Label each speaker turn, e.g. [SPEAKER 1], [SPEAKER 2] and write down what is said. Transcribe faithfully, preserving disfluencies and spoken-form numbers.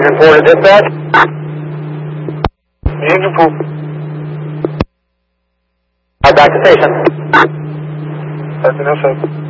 [SPEAKER 1] Engine four to dispatch.
[SPEAKER 2] Engine four.
[SPEAKER 1] Back to station.
[SPEAKER 2] That's an S